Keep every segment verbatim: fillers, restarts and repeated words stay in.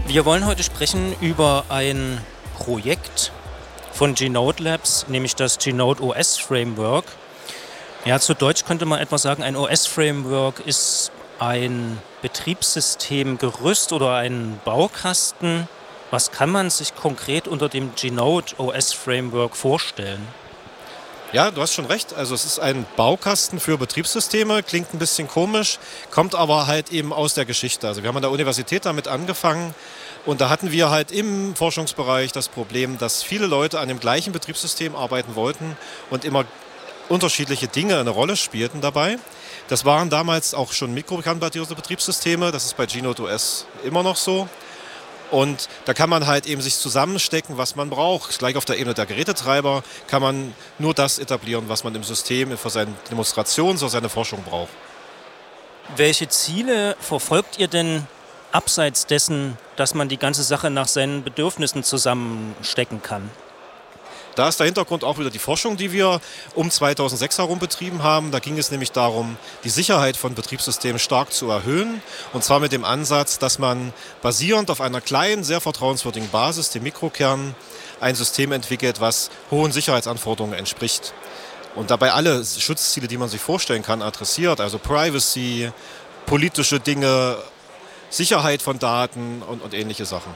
Wir wollen heute sprechen über ein Projekt von G-Node Labs, nämlich das G-Node O S Framework. Ja, zu Deutsch könnte man etwa sagen, ein O S-Framework ist ein Betriebssystemgerüst oder ein Baukasten. Was kann man sich konkret unter dem G-Node O S Framework vorstellen? Ja, du hast schon recht. Also es ist ein Baukasten für Betriebssysteme, klingt ein bisschen komisch, kommt aber halt eben aus der Geschichte. Also wir haben an der Universität damit angefangen und da hatten wir halt im Forschungsbereich das Problem, dass viele Leute an dem gleichen Betriebssystem arbeiten wollten und immer unterschiedliche Dinge eine Rolle spielten dabei. Das waren damals auch schon mikrokernbasierte Betriebssysteme, das ist bei G-Node O S immer noch so. Und da kann man halt eben sich zusammenstecken, was man braucht. Gleich auf der Ebene der Gerätetreiber kann man nur das etablieren, was man im System für seine Demonstration, für seine Forschung braucht. Welche Ziele verfolgt ihr denn abseits dessen, dass man die ganze Sache nach seinen Bedürfnissen zusammenstecken kann? Da ist der Hintergrund auch wieder die Forschung, die wir um zweitausendsechs herum betrieben haben. Da ging es nämlich darum, die Sicherheit von Betriebssystemen stark zu erhöhen. Und zwar mit dem Ansatz, dass man basierend auf einer kleinen, sehr vertrauenswürdigen Basis, dem Mikrokern, ein System entwickelt, was hohen Sicherheitsanforderungen entspricht. Und dabei alle Schutzziele, die man sich vorstellen kann, adressiert. Also Privacy, politische Dinge, Sicherheit von Daten und, und ähnliche Sachen.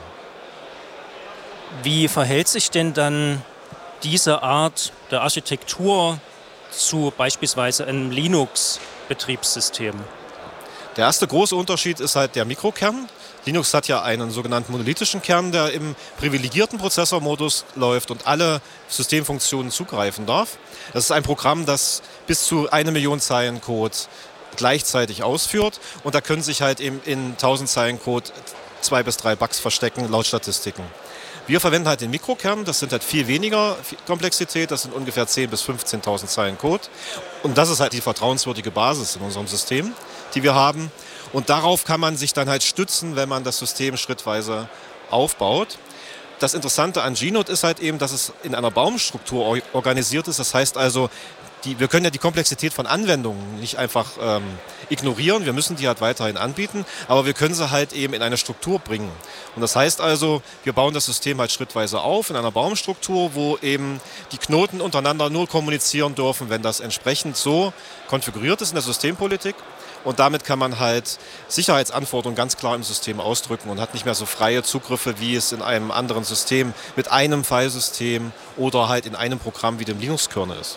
Wie verhält sich denn dann diese Art der Architektur zu beispielsweise einem Linux-Betriebssystem? Der erste große Unterschied ist halt der Mikrokern. Linux hat ja einen sogenannten monolithischen Kern, der im privilegierten Prozessormodus läuft und alle Systemfunktionen zugreifen darf. Das ist ein Programm, das bis zu eine Million Zeilen Code gleichzeitig ausführt und da können sich halt eben in tausend Zeilen Code zwei bis drei Bugs verstecken, laut Statistiken. Wir verwenden halt den Mikrokern, das sind halt viel weniger Komplexität, das sind ungefähr zehntausend bis fünfzehntausend Zeilen Code. Und das ist halt die vertrauenswürdige Basis in unserem System, die wir haben. Und darauf kann man sich dann halt stützen, wenn man das System schrittweise aufbaut. Das Interessante an G-Node ist halt eben, dass es in einer Baumstruktur organisiert ist. Das heißt also, die, wir können ja die Komplexität von Anwendungen nicht einfach ähm, ignorieren. Wir müssen die halt weiterhin anbieten, aber wir können sie halt eben in eine Struktur bringen. Und das heißt also, wir bauen das System halt schrittweise auf in einer Baumstruktur, wo eben die Knoten untereinander nur kommunizieren dürfen, wenn das entsprechend so konfiguriert ist in der Systempolitik. Und damit kann man halt Sicherheitsanforderungen ganz klar im System ausdrücken und hat nicht mehr so freie Zugriffe, wie es in einem anderen System mit einem Filesystem oder halt in einem Programm wie dem Linux-Kernel ist.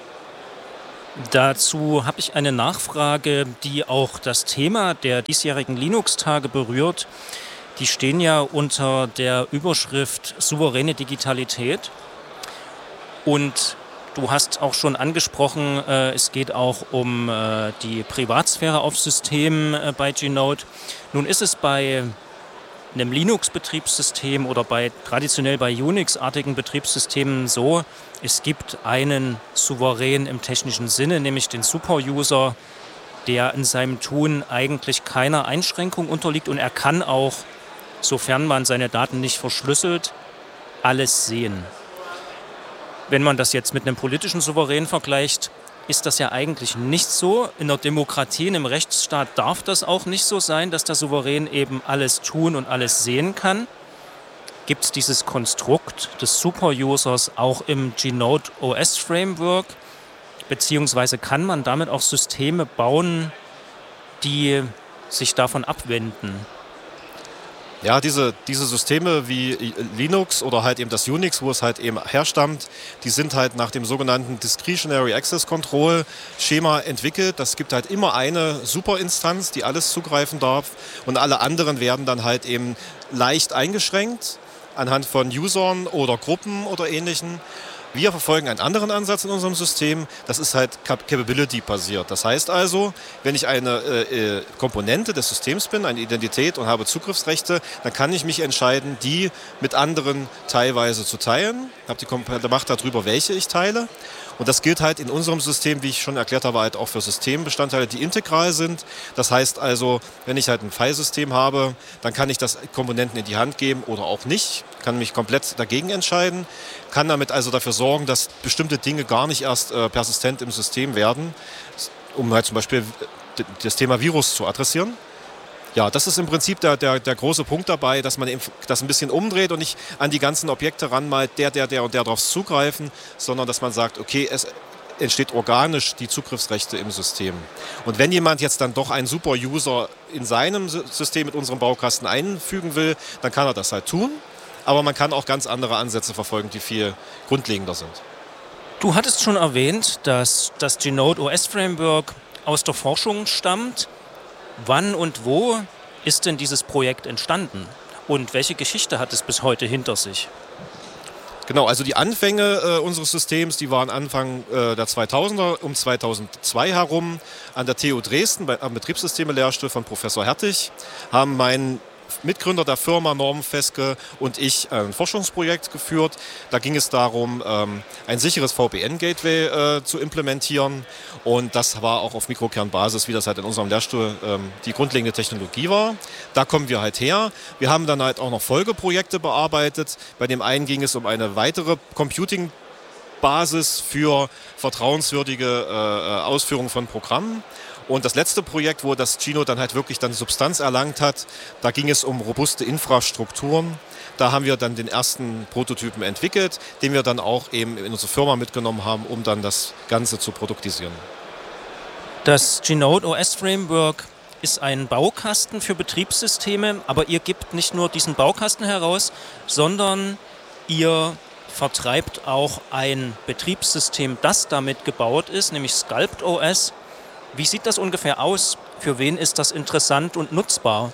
Dazu habe ich eine Nachfrage, die auch das Thema der diesjährigen Linux-Tage berührt. Die stehen ja unter der Überschrift souveräne Digitalität. Und du hast auch schon angesprochen, äh, es geht auch um äh, die Privatsphäre auf Systemen äh, bei G-Node. Nun ist es bei einem Linux-Betriebssystem oder bei traditionell bei Unix-artigen Betriebssystemen so, es gibt einen Souverän im technischen Sinne, nämlich den Superuser, der in seinem Tun eigentlich keiner Einschränkung unterliegt und er kann auch, sofern man seine Daten nicht verschlüsselt, alles sehen. Wenn man das jetzt mit einem politischen Souverän vergleicht, ist das ja eigentlich nicht so. In der Demokratie, in einem Rechtsstaat darf das auch nicht so sein, dass der Souverän eben alles tun und alles sehen kann. Gibt es dieses Konstrukt des Superusers auch im G-Node O S Framework? Beziehungsweise kann man damit auch Systeme bauen, die sich davon abwenden? Ja, diese, diese Systeme wie Linux oder halt eben das Unix, wo es halt eben herstammt, die sind halt nach dem sogenannten Discretionary Access Control Schema entwickelt. Das gibt halt immer eine Superinstanz, die alles zugreifen darf und alle anderen werden dann halt eben leicht eingeschränkt anhand von Usern oder Gruppen oder Ähnlichen. Wir verfolgen einen anderen Ansatz in unserem System, das ist halt Capability-basiert. Das heißt also, wenn ich eine äh, Komponente des Systems bin, eine Identität und habe Zugriffsrechte, dann kann ich mich entscheiden, die mit anderen teilweise zu teilen. Ich habe die komplette Macht darüber, welche ich teile. Und das gilt halt in unserem System, wie ich schon erklärt habe, halt auch für Systembestandteile, die integral sind. Das heißt also, wenn ich halt ein Filesystem habe, dann kann ich das Komponenten in die Hand geben oder auch nicht. Kann mich komplett dagegen entscheiden. Kann damit also dafür sorgen, dass bestimmte Dinge gar nicht erst äh, persistent im System werden, um halt zum Beispiel das Thema Virus zu adressieren. Ja, das ist im Prinzip der, der, der große Punkt dabei, dass man das ein bisschen umdreht und nicht an die ganzen Objekte ranmalt, der, der, der und der darauf zugreifen, sondern dass man sagt, okay, es entsteht organisch die Zugriffsrechte im System. Und wenn jemand jetzt dann doch einen Super-User in seinem System mit unserem Baukasten einfügen will, dann kann er das halt tun. Aber man kann auch ganz andere Ansätze verfolgen, die viel grundlegender sind. Du hattest schon erwähnt, dass das G-Node-O S-Framework aus der Forschung stammt. Wann und wo ist denn dieses Projekt entstanden? Und welche Geschichte hat es bis heute hinter sich? Genau, also die Anfänge äh, unseres Systems, die waren Anfang äh, der zweitausender, um zweitausendzwei herum an der T U Dresden bei, am Betriebssysteme-Lehrstuhl von Professor Hertig, haben mein Mitgründer der Firma Norman Feske und ich ein Forschungsprojekt geführt. Da ging es darum, ähm, ein sicheres V P N-Gateway äh, zu implementieren. Und das war auch auf Mikrokernbasis, wie das halt in unserem Lehrstuhl ähm, die grundlegende Technologie war. Da kommen wir halt her. Wir haben dann halt auch noch Folgeprojekte bearbeitet. Bei dem einen ging es um eine weitere Computing-Basis für vertrauenswürdige äh, Ausführung von Programmen. Und das letzte Projekt, wo das G-Node dann halt wirklich dann Substanz erlangt hat, da ging es um robuste Infrastrukturen. Da haben wir dann den ersten Prototypen entwickelt, den wir dann auch eben in unsere Firma mitgenommen haben, um dann das Ganze zu produktisieren. Das G-Node-O S-Framework ist ein Baukasten für Betriebssysteme, aber ihr gebt nicht nur diesen Baukasten heraus, sondern ihr vertreibt auch ein Betriebssystem, das damit gebaut ist, nämlich SculptOS. Wie sieht das ungefähr aus? Für wen ist das interessant und nutzbar?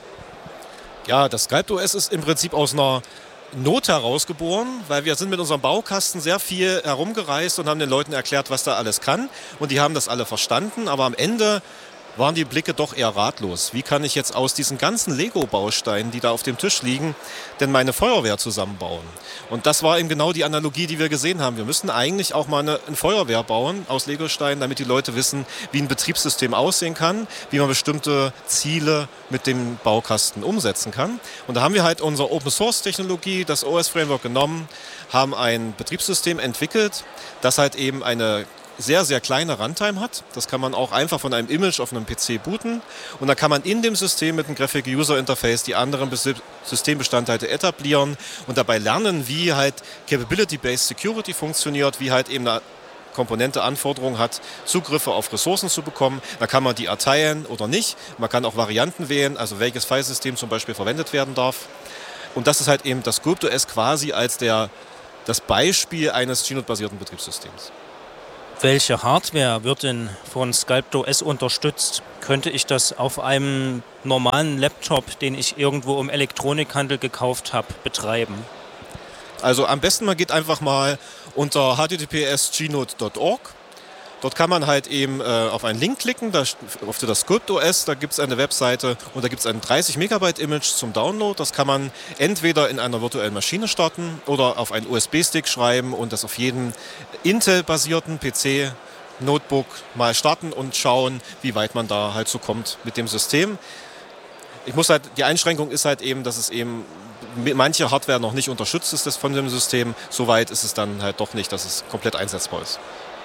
Ja, das SculptOS ist im Prinzip aus einer Not herausgeboren, weil wir sind mit unserem Baukasten sehr viel herumgereist und haben den Leuten erklärt, was da alles kann. Und die haben das alle verstanden, aber am Ende waren die Blicke doch eher ratlos. Wie kann ich jetzt aus diesen ganzen Lego-Bausteinen, die da auf dem Tisch liegen, denn meine Feuerwehr zusammenbauen? Und das war eben genau die Analogie, die wir gesehen haben. Wir müssen eigentlich auch mal eine, eine Feuerwehr bauen aus Legosteinen, damit die Leute wissen, wie ein Betriebssystem aussehen kann, wie man bestimmte Ziele mit dem Baukasten umsetzen kann. Und da haben wir halt unsere Open-Source-Technologie, das O S-Framework genommen, haben ein Betriebssystem entwickelt, das halt eben eine sehr, sehr kleine Runtime hat. Das kann man auch einfach von einem Image auf einem P C booten. Und dann kann man in dem System mit einem Graphic User Interface die anderen Systembestandteile etablieren und dabei lernen, wie halt Capability-Based Security funktioniert, wie halt eben eine Komponente Anforderungen hat, Zugriffe auf Ressourcen zu bekommen. Da kann man die erteilen oder nicht. Man kann auch Varianten wählen, also welches Filesystem zum Beispiel verwendet werden darf. Und das ist halt eben das SculptOS quasi als der, das Beispiel eines G-Node-basierten Betriebssystems. Welche Hardware wird denn von SculptOS unterstützt? Könnte ich das auf einem normalen Laptop, den ich irgendwo im Elektronikhandel gekauft habe, betreiben? Also am besten man geht einfach mal unter h t t p s punkt g node punkt org. Dort kann man halt eben äh, auf einen Link klicken, da auf das SculptOS, da gibt es eine Webseite und da gibt es ein dreißig Megabyte Image zum Download. Das kann man entweder in einer virtuellen Maschine starten oder auf einen U S B-Stick schreiben und das auf jeden Intel-basierten P C, Notebook mal starten und schauen, wie weit man da halt so kommt mit dem System. Ich muss halt, die Einschränkung ist halt eben, dass es eben manche Hardware noch nicht unterstützt ist das von dem System. Soweit ist es dann halt doch nicht, dass es komplett einsetzbar ist.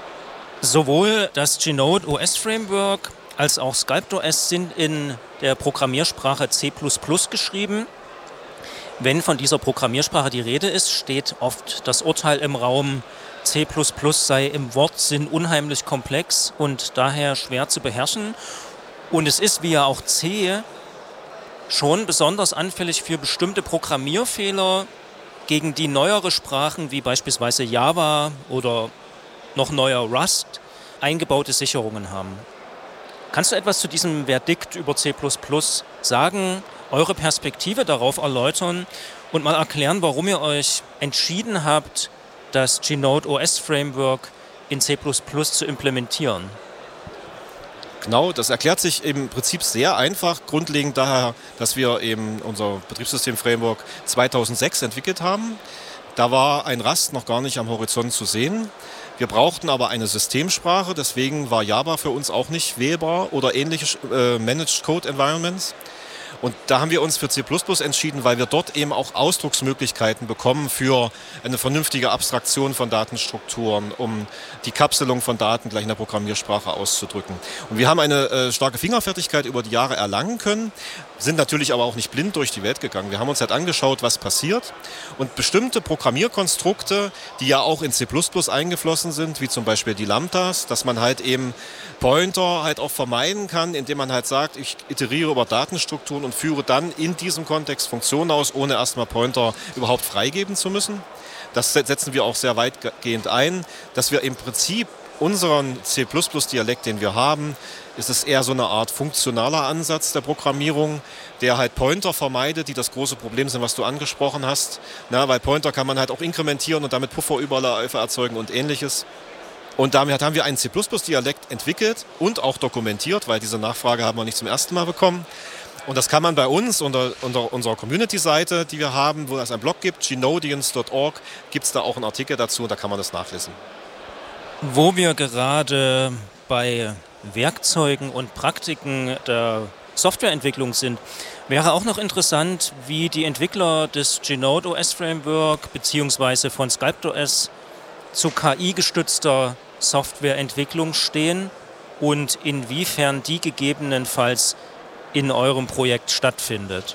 Sowohl das G-Node-O S-Framework als auch SculptOS sind in der Programmiersprache C plus plus geschrieben. Wenn von dieser Programmiersprache die Rede ist, steht oft das Urteil im Raum, C plus plus sei im Wortsinn unheimlich komplex und daher schwer zu beherrschen. Und es ist, wie ja auch C, schon besonders anfällig für bestimmte Programmierfehler, gegen die neuere Sprachen wie beispielsweise Java oder noch neuer Rust eingebaute Sicherungen haben. Kannst du etwas zu diesem Verdikt über C plus plus sagen, eure Perspektive darauf erläutern und mal erklären, warum ihr euch entschieden habt, das G-Node-O S-Framework in C plus plus zu implementieren? Genau, das erklärt sich im Prinzip sehr einfach, grundlegend daher, dass wir eben unser Betriebssystem-Framework zweitausendsechs entwickelt haben. Da war ein Rust noch gar nicht am Horizont zu sehen. Wir brauchten aber eine Systemsprache, deswegen war Java für uns auch nicht wählbar oder ähnliche äh, Managed Code Environments. Und da haben wir uns für C plus plus entschieden, weil wir dort eben auch Ausdrucksmöglichkeiten bekommen für eine vernünftige Abstraktion von Datenstrukturen, um die Kapselung von Daten gleich in der Programmiersprache auszudrücken. Und wir haben eine äh, starke Fingerfertigkeit über die Jahre erlangen können, sind natürlich aber auch nicht blind durch die Welt gegangen. Wir haben uns halt angeschaut, was passiert, und bestimmte Programmierkonstrukte, die ja auch in C plus plus eingeflossen sind, wie zum Beispiel die Lambdas, dass man halt eben Pointer halt auch vermeiden kann, indem man halt sagt, ich iteriere über Datenstrukturen und führe dann in diesem Kontext Funktionen aus, ohne erstmal Pointer überhaupt freigeben zu müssen. Das setzen wir auch sehr weitgehend ein, dass wir im Prinzip unseren C plus plus Dialekt, den wir haben, ist es eher so eine Art funktionaler Ansatz der Programmierung, der halt Pointer vermeidet, die das große Problem sind, was du angesprochen hast. Na, weil Pointer kann man halt auch inkrementieren und damit Pufferüberläufe erzeugen und ähnliches. Und damit haben wir einen C plus plus Dialekt entwickelt und auch dokumentiert, weil diese Nachfrage haben wir nicht zum ersten Mal bekommen. Und das kann man bei uns unter, unter unserer Community-Seite, die wir haben, wo es einen Blog gibt, gnodians punkt org, gibt es da auch einen Artikel dazu und da kann man das nachlesen. Wo wir gerade bei Werkzeugen und Praktiken der Softwareentwicklung sind, wäre auch noch interessant, wie die Entwickler des Gnode O S Framework bzw. von SculptOS zu K I-gestützter Softwareentwicklung stehen und inwiefern die gegebenenfalls in eurem Projekt stattfindet.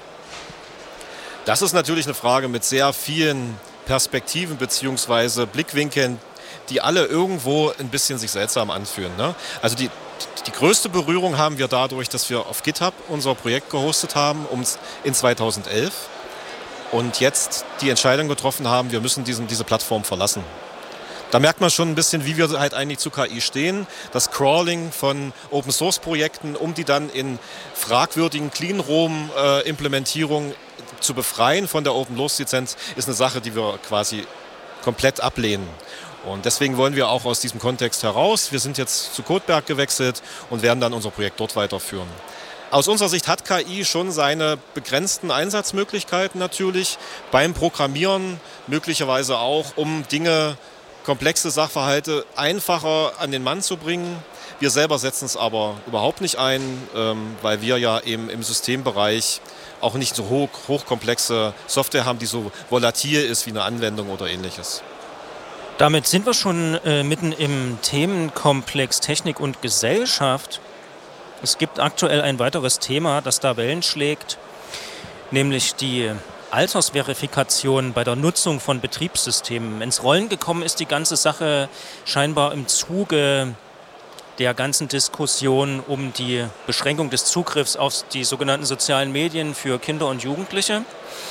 Das ist natürlich eine Frage mit sehr vielen Perspektiven bzw. Blickwinkeln, die alle irgendwo ein bisschen sich seltsam anfühlen. Ne? Also die, die größte Berührung haben wir dadurch, dass wir auf GitHub unser Projekt gehostet haben um, in zweitausendelf und jetzt die Entscheidung getroffen haben, wir müssen diesen, diese Plattform verlassen. Da merkt man schon ein bisschen, wie wir halt eigentlich zu K I stehen. Das Crawling von Open-Source-Projekten, um die dann in fragwürdigen Clean-Room-Implementierungen äh, zu befreien von der Open-Source-Lizenz, ist eine Sache, die wir quasi komplett ablehnen. Und deswegen wollen wir auch aus diesem Kontext heraus. Wir sind jetzt zu Codeberg gewechselt und werden dann unser Projekt dort weiterführen. Aus unserer Sicht hat K I schon seine begrenzten Einsatzmöglichkeiten natürlich. Beim Programmieren möglicherweise auch, um Dinge, komplexe Sachverhalte einfacher an den Mann zu bringen. Wir selber setzen es aber überhaupt nicht ein, ähm, weil wir ja eben im Systembereich auch nicht so hoch, hochkomplexe Software haben, die so volatil ist wie eine Anwendung oder ähnliches. Damit sind wir schon äh, mitten im Themenkomplex Technik und Gesellschaft. Es gibt aktuell ein weiteres Thema, das da Wellen schlägt, nämlich die Altersverifikation bei der Nutzung von Betriebssystemen. Ins Rollen gekommen ist die ganze Sache scheinbar im Zuge der ganzen Diskussion um die Beschränkung des Zugriffs auf die sogenannten sozialen Medien für Kinder und Jugendliche.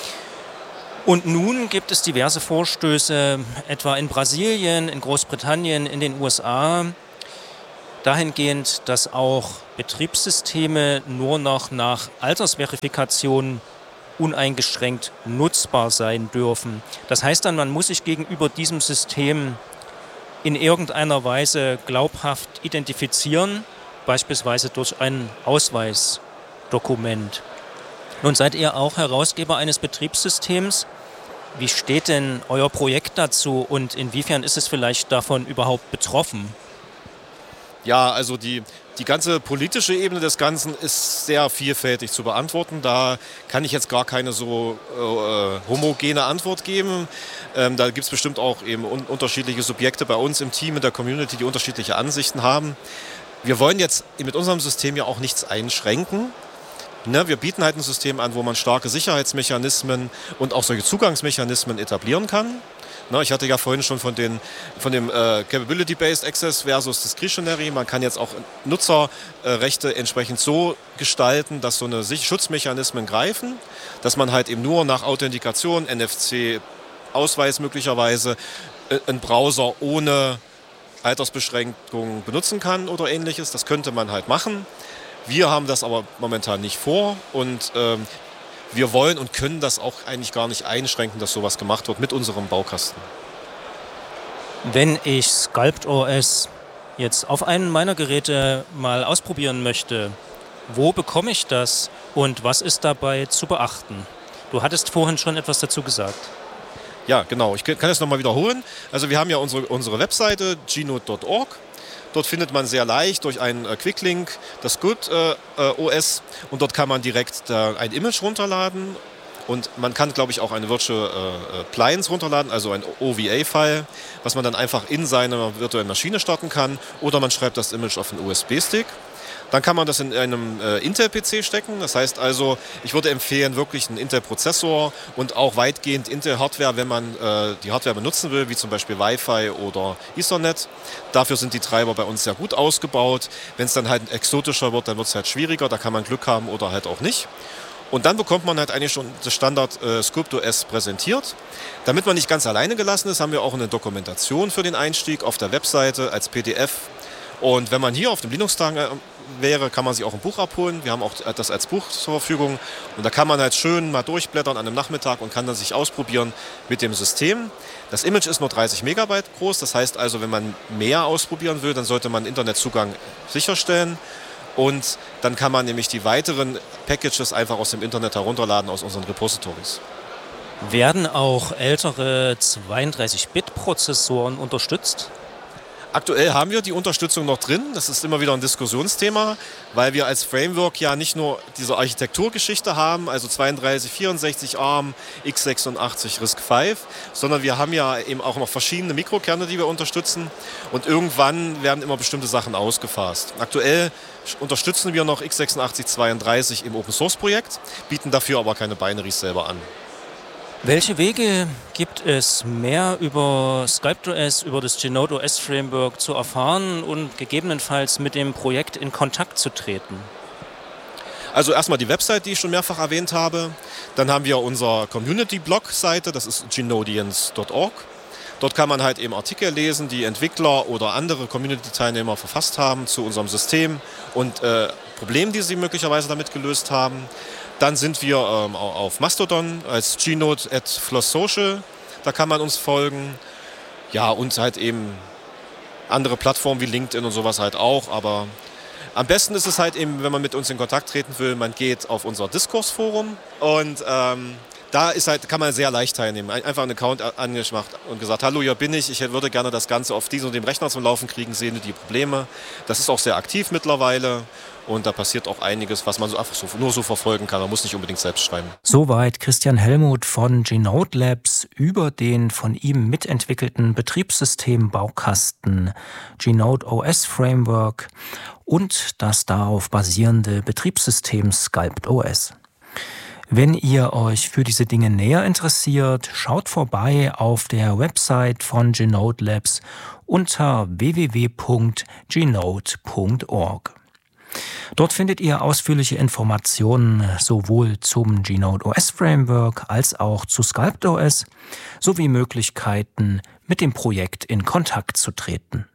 Und nun gibt es diverse Vorstöße, etwa in Brasilien, in Großbritannien, in den U S A, dahingehend, dass auch Betriebssysteme nur noch nach Altersverifikation uneingeschränkt nutzbar sein dürfen. Das heißt dann, man muss sich gegenüber diesem System in irgendeiner Weise glaubhaft identifizieren, beispielsweise durch ein Ausweisdokument. Nun seid ihr auch Herausgeber eines Betriebssystems. Wie steht denn euer Projekt dazu und inwiefern ist es vielleicht davon überhaupt betroffen? Ja, also die, die ganze politische Ebene des Ganzen ist sehr vielfältig zu beantworten. Da kann ich jetzt gar keine so äh, homogene Antwort geben. Ähm, da gibt es bestimmt auch eben un- unterschiedliche Subjekte bei uns im Team, in der Community, die unterschiedliche Ansichten haben. Wir wollen jetzt mit unserem System ja auch nichts einschränken. Ne, wir bieten halt ein System an, wo man starke Sicherheitsmechanismen und auch solche Zugangsmechanismen etablieren kann. Ne, ich hatte ja vorhin schon von, den, von dem äh, Capability-Based Access versus Discretionary. Man kann jetzt auch Nutzerrechte äh, entsprechend so gestalten, dass so eine Schutzmechanismen greifen, dass man halt eben nur nach Authentikation, N F C-Ausweis möglicherweise, äh, einen Browser ohne Altersbeschränkung benutzen kann oder ähnliches. Das könnte man halt machen. Wir haben das aber momentan nicht vor und ähm, wir wollen und können das auch eigentlich gar nicht einschränken, dass sowas gemacht wird mit unserem Baukasten. Wenn ich SculptOS jetzt auf einem meiner Geräte mal ausprobieren möchte, wo bekomme ich das und was ist dabei zu beachten? Du hattest vorhin schon etwas dazu gesagt. Ja, genau. Ich kann es nochmal wiederholen. Also wir haben ja unsere, unsere Webseite gnode punkt org. Dort findet man sehr leicht durch einen äh, Quicklink das Sculpt äh, O S und dort kann man direkt äh, ein Image runterladen. Und man kann, glaube ich, auch eine Virtual äh, Appliance runterladen, also ein O V A-File, was man dann einfach in seiner virtuellen Maschine starten kann. Oder man schreibt das Image auf einen U S B-Stick. Dann kann man das in einem äh, Intel-P C stecken. Das heißt also, ich würde empfehlen, wirklich einen Intel-Prozessor und auch weitgehend Intel-Hardware, wenn man äh, die Hardware benutzen will, wie zum Beispiel Wi-Fi oder Ethernet. Dafür sind die Treiber bei uns sehr gut ausgebaut. Wenn es dann halt exotischer wird, dann wird es halt schwieriger. Da kann man Glück haben oder halt auch nicht. Und dann bekommt man halt eigentlich schon das Standard äh, Sculpt O S präsentiert. Damit man nicht ganz alleine gelassen ist, haben wir auch eine Dokumentation für den Einstieg auf der Webseite als P D F. Und wenn man hier auf dem Linux-Tag äh, wäre, kann man sich auch ein Buch abholen. Wir haben auch das als Buch zur Verfügung. Und da kann man halt schön mal durchblättern an einem Nachmittag und kann dann sich ausprobieren mit dem System. Das Image ist nur dreißig Megabyte groß. Das heißt also, wenn man mehr ausprobieren will, dann sollte man Internetzugang sicherstellen. Und dann kann man nämlich die weiteren Packages einfach aus dem Internet herunterladen, aus unseren Repositories. Werden auch ältere zweiunddreißig-Bit-Prozessoren unterstützt? Aktuell haben wir die Unterstützung noch drin. Das ist immer wieder ein Diskussionsthema, weil wir als Framework ja nicht nur diese Architekturgeschichte haben, also zweiunddreißig, vierundsechzig ARM, x sechsundachtzig RISC fünf, sondern wir haben ja eben auch noch verschiedene Mikrokerne, die wir unterstützen. Und irgendwann werden immer bestimmte Sachen ausgefasst. Aktuell unterstützen wir noch x sechsundachtzig zweiunddreißig im Open-Source-Projekt, bieten dafür aber keine Binaries selber an. Welche Wege gibt es, mehr über Sculpt O S, über das Genode O S Framework zu erfahren und gegebenenfalls mit dem Projekt in Kontakt zu treten? Also erstmal die Website, die ich schon mehrfach erwähnt habe. Dann haben wir unsere Community-Blog-Seite, das ist genodians punkt org. Dort kann man halt eben Artikel lesen, die Entwickler oder andere Community-Teilnehmer verfasst haben zu unserem System und äh, Problemen, die sie möglicherweise damit gelöst haben. Dann sind wir ähm, auf Mastodon als Gnode at Floss Social. Da kann man uns folgen. Ja, und halt eben andere Plattformen wie LinkedIn und sowas halt auch. Aber am besten ist es halt eben, wenn man mit uns in Kontakt treten will, man geht auf unser Diskursforum und ähm, da ist halt, kann man sehr leicht teilnehmen. Einfach einen Account angemacht und gesagt, hallo, hier bin ich, ich würde gerne das Ganze auf diesem und dem Rechner zum Laufen kriegen, sehen die Probleme. Das ist auch sehr aktiv mittlerweile und da passiert auch einiges, was man so einfach so, nur so verfolgen kann. Man muss nicht unbedingt selbst schreiben. Soweit Christian Hellmuth von Genode Labs über den von ihm mitentwickelten Betriebssystembaukasten Genode O S Framework und das darauf basierende Betriebssystem Sculpt O S. Wenn ihr euch für diese Dinge näher interessiert, schaut vorbei auf der Website von Genode Labs unter w w w punkt genode punkt org. Dort findet ihr ausführliche Informationen sowohl zum Genode O S Framework als auch zu Sculpt O S sowie Möglichkeiten, mit dem Projekt in Kontakt zu treten.